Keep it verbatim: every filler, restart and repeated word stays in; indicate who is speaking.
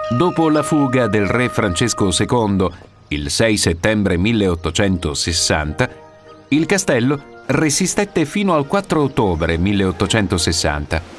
Speaker 1: Dopo la fuga del re Francesco secondo, il sei settembre milleottocentosessanta, il castello resistette fino al quattro ottobre milleottocentosessanta.